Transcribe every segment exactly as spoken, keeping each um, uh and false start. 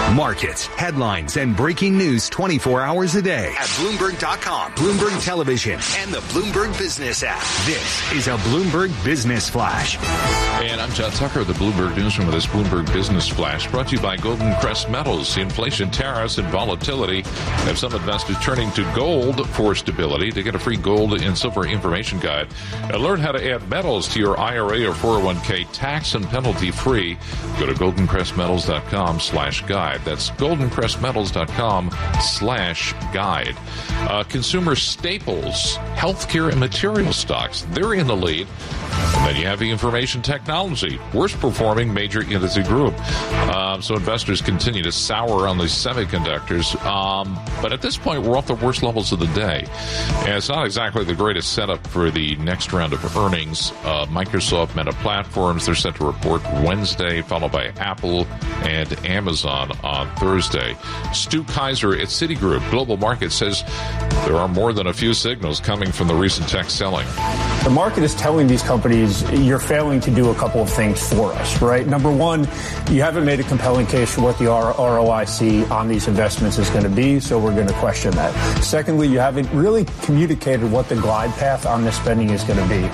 Markets, headlines, and breaking news twenty-four hours a day at Bloomberg dot com, Bloomberg Television, and the Bloomberg Business app. This is a Bloomberg Business Flash. And I'm John Tucker, the Bloomberg Newsroom with this Bloomberg Business Flash, brought to you by Golden Crest Metals. Inflation, tariffs, and volatility have some investors turning to gold for stability. To get a free gold and silver information guide and learn how to add metals to your I R A or four oh one k tax and penalty free, go to golden crest metals dot com slash guide. That's golden crest metals dot com slash guide. Uh, consumer staples, healthcare and material stocks, they're in the lead. And then you have the information technology, worst performing major industry group. Um, so investors continue to sour on the semiconductors. Um, but at this point, we're off the worst levels of the day. And it's not exactly the greatest setup for the next round of earnings. Uh, Microsoft, Meta Platforms, they're set to report Wednesday, followed by Apple and Amazon on Thursday. Stu Kaiser at Citigroup Global Markets says there are more than a few signals coming from the recent tech selling. The market is telling these companies, you're failing to do a couple of things for us, right? Number one, you haven't made a compelling case for what the R O I C on these investments is going to be, so we're going to question that. Secondly, you haven't really communicated what the glide path on this spending is going to be.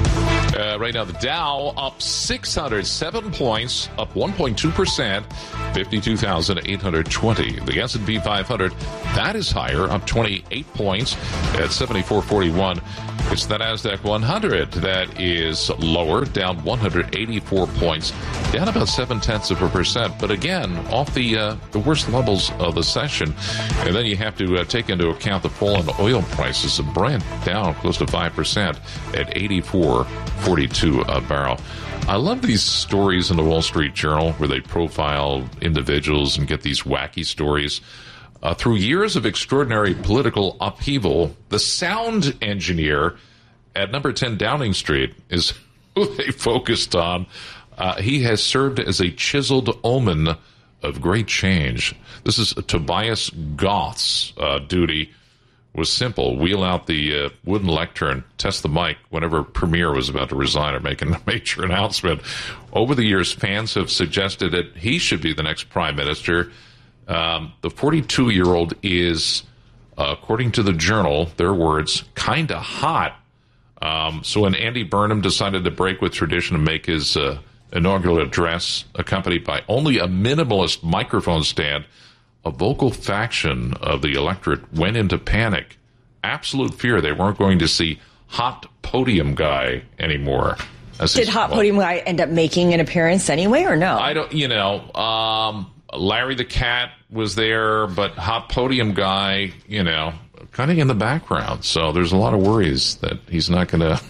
Uh, right now, the Dow up six hundred seven points, up one point two percent, fifty-two thousand eight hundred twenty. The S and P five hundred, that is higher, up twenty-eight points at seventy-four forty-one. It's the NASDAQ one hundred that is lower, down one hundred eighty-four points, down about seven tenths of a percent. But again, off the uh, the worst levels of the session. And then you have to uh, take into account the fall in oil prices. Of Brent down close to five percent at eighty-four forty-two a barrel. I love these stories in the Wall Street Journal where they profile individuals and get these wacky stories. Uh, through years of extraordinary political upheaval, the sound engineer at number ten Downing Street is who they focused on. Uh, he has served as a chiseled omen of great change. This is Tobias Goth's uh, duty was simple. Wheel out the uh, wooden lectern, test the mic whenever Premier was about to resign or make a major announcement. Over the years, fans have suggested that he should be the next prime minister. Um, the forty-two-year-old is, uh, according to the Journal, their words, kind of hot. Um, so when Andy Burnham decided to break with tradition and make his uh, inaugural address accompanied by only a minimalist microphone stand, a vocal faction of the electorate went into panic. Absolute fear they weren't going to see hot podium guy anymore. As Did hot well, podium guy end up making an appearance anyway, or no? I don't, you know, um, Larry the Cat was there, but hot podium guy, you know, kind of in the background. So there's a lot of worries that he's not going to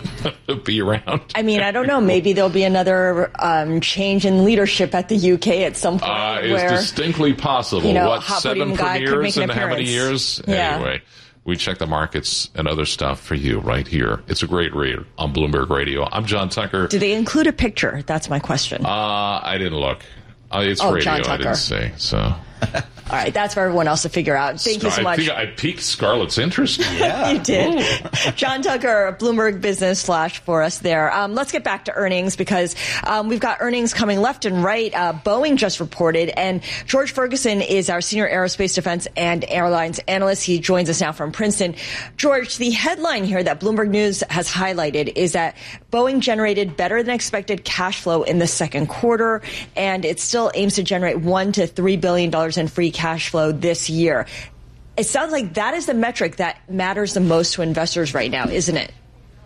be around. I mean, I don't know. Maybe there'll be another um, change in leadership at the U K at some point. Uh, it's where, distinctly possible. You know, what, hot seven premieres in how many years? Yeah. Anyway, we check the markets and other stuff for you right here. It's a great read on Bloomberg Radio. I'm John Tucker. Do they include a picture? That's my question. Uh, I didn't look. Uh, it's oh, radio. John Tucker. I didn't say so. All right, that's for everyone else to figure out. Thank you so much. I think I piqued Scarlett's interest. Yeah. You did. John Tucker, Bloomberg Business Flash for us there. Um, let's get back to earnings because um, we've got earnings coming left and right. Uh, Boeing just reported, and George Ferguson is our senior aerospace defense and airlines analyst. He joins us now from Princeton. George, the headline here that Bloomberg News has highlighted is that Boeing generated better than expected cash flow in the second quarter, and it still aims to generate one to three billion dollars in free cash flow this year. It sounds like that is the metric that matters the most to investors right now, isn't it?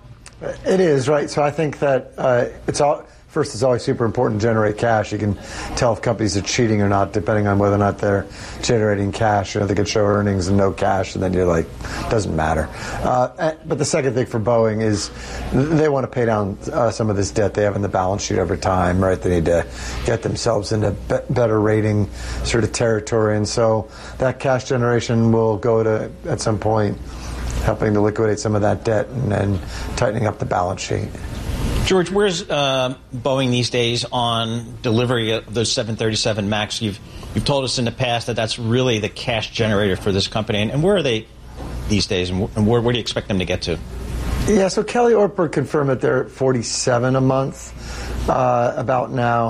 It is, right? So I think that uh, it's all. First, it's always super important to generate cash. You can tell if companies are cheating or not, depending on whether or not they're generating cash. You know, they could show earnings and no cash, and then you're like, doesn't matter. Uh, but the second thing for Boeing is they want to pay down uh, some of this debt they have in the balance sheet over time, right? They need to get themselves into be- better rating sort of territory, and so that cash generation will go to, at some point, helping to liquidate some of that debt and then tightening up the balance sheet. George, where's uh, Boeing these days on delivery of those seven thirty-seven MAX? You've you've told us in the past that that's really the cash generator for this company. And, and where are they these days, and, and where, where do you expect them to get to? Yeah, so Kelly Ortberg confirmed that they're at forty-seven a month uh, about now.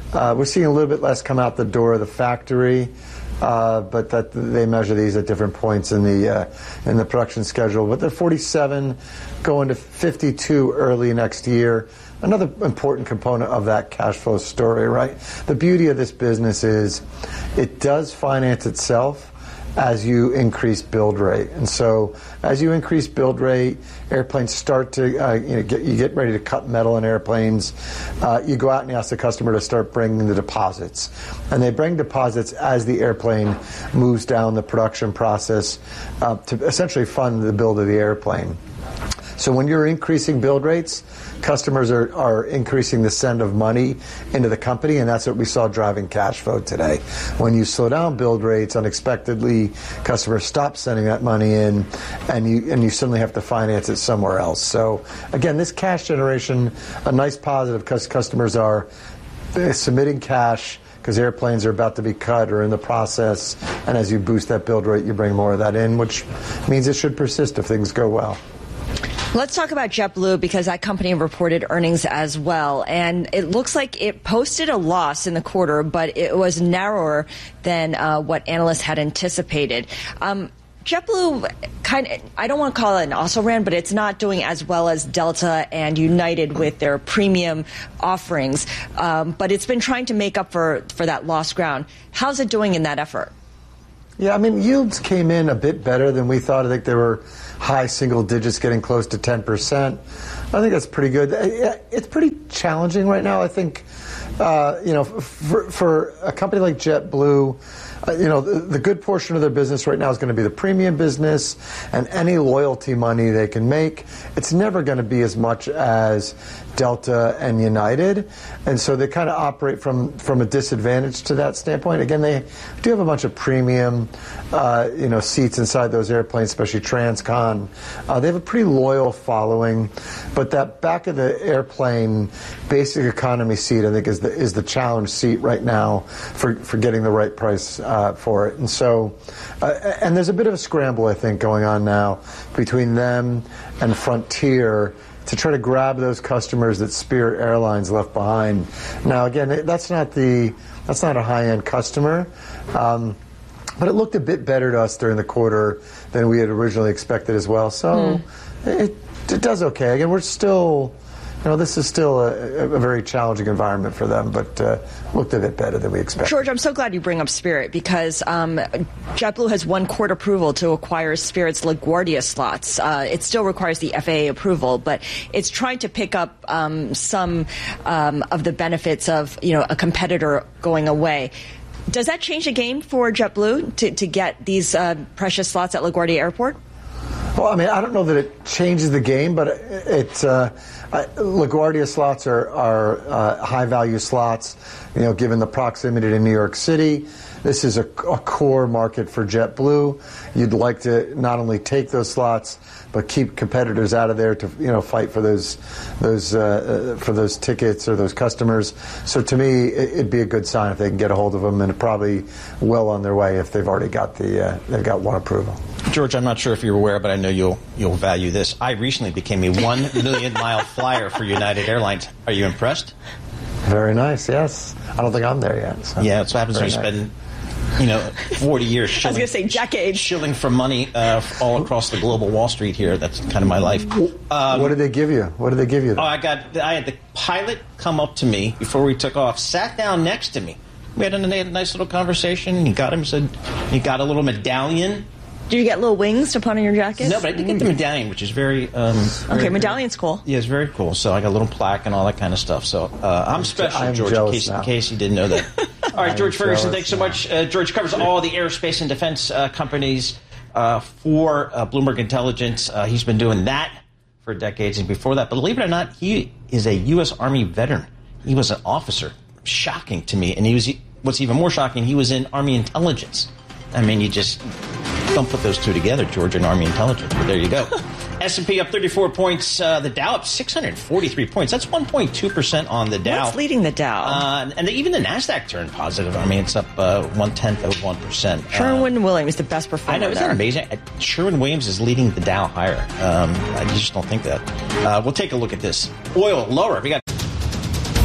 Uh, we're seeing a little bit less come out the door of the factory. Uh, but that they measure these at different points in the uh, in the production schedule. But they're forty-seven, going to fifty-two early next year. Another important component of that cash flow story, right? The beauty of this business is it does finance itself as you increase build rate. And so as you increase build rate, airplanes start to, uh, you know, get, you get ready to cut metal in airplanes. Uh, you go out and you ask the customer to start bringing the deposits. And they bring deposits as the airplane moves down the production process uh, to essentially fund the build of the airplane. So when you're increasing build rates, customers are, are increasing the send of money into the company, and that's what we saw driving cash flow today. When you slow down build rates unexpectedly, customers stop sending that money in, and you and you suddenly have to finance it somewhere else. So again, this cash generation, a nice positive because customers are submitting cash because airplanes are about to be cut or in the process, and as you boost that build rate, you bring more of that in, which means it should persist if things go well. Let's talk about JetBlue because that company reported earnings as well. And it looks like it posted a loss in the quarter, but it was narrower than uh, what analysts had anticipated. Um, JetBlue, kind of, I don't want to call it an also-ran, but it's not doing as well as Delta and United with their premium offerings. Um, but it's been trying to make up for, for that lost ground. How's it doing in that effort? Yeah, I mean, yields came in a bit better than we thought. I think they were high single digits, getting close to ten percent. I think that's pretty good. It's pretty challenging right now. I think, uh, you know, for, for a company like JetBlue, uh, you know, the, the good portion of their business right now is going to be the premium business and any loyalty money they can make. It's never going to be as much as Delta and United, and so they kind of operate from from a disadvantage to that standpoint. Again, they do have a bunch of premium, uh, you know, seats inside those airplanes, especially Transcon. Uh, they have a pretty loyal following, but that back of the airplane basic economy seat, I think, is the is the challenge seat right now for for getting the right price uh, for it. And so, uh, and there's a bit of a scramble, I think, going on now between them and Frontier to try to grab those customers that Spirit Airlines left behind. Now, again, that's not the that's not a high-end customer, um, but it looked a bit better to us during the quarter than we had originally expected as well. So mm. it, it does okay. Again, we're still, you know, this is still a, a very challenging environment for them, but uh, looked a bit better than we expected. George, I'm so glad you bring up Spirit because um, JetBlue has won court approval to acquire Spirit's LaGuardia slots. Uh, it still requires the F A A approval, but it's trying to pick up um, some um, of the benefits of, you know, a competitor going away. Does that change the game for JetBlue to, to get these uh, precious slots at LaGuardia Airport? Well, I mean, I don't know that it changes the game, but it's uh, uh, LaGuardia slots are, are uh, high-value slots, you know, given the proximity to New York City. This is a, a core market for JetBlue. You'd like to not only take those slots, but keep competitors out of there to, you know, fight for those those uh, for those tickets or those customers. So to me, it'd be a good sign if they can get a hold of them, and probably well on their way if they've already got the uh, they've got one approval. George, I'm not sure if you're aware, but I know you'll you'll value this. I recently became a one million mile flyer for United Airlines. Are you impressed? Very nice. Yes, I don't think I'm there yet. So. Yeah, that's what happens when you nice. spend, you know, forty years shilling, I was going to say decades. shilling for money uh, all across the global Wall Street here. That's kind of my life. Um, what did they give you? What did they give you? Oh, I got. I had the pilot come up to me before we took off, sat down next to me. We had a, a nice little conversation. He got him said he got a little medallion. Do you get little wings to put on your jacket? No, but I did get the medallion, which is very... Um, okay, very, medallion's cool. Yeah, it's very cool. So I got a little plaque and all that kind of stuff. So uh, I'm special, I'm George, in case, in case you didn't know that. All right, George Ferguson, thanks so much. Uh, George covers all the aerospace and defense uh, companies uh, for uh, Bloomberg Intelligence. Uh, he's been doing that for decades. And before that, believe it or not, he is a U S Army veteran. He was an officer. Shocking to me. And he was. What's even more shocking, he was in Army Intelligence. I mean, you just... don't put those two together, George, and Army Intelligence. But there you go. S and P up thirty-four points. Uh, the Dow up six hundred forty-three points. That's one point two percent on the Dow. What's leading the Dow? Uh, and the, even the NASDAQ turned positive. I mean, it's up uh, one-tenth of one percent. Sherwin-Williams, uh, the best performer. I know. Isn't that amazing? Sherwin-Williams is leading the Dow higher. Um, I just don't think that. Uh, we'll take a look at this. Oil lower. We got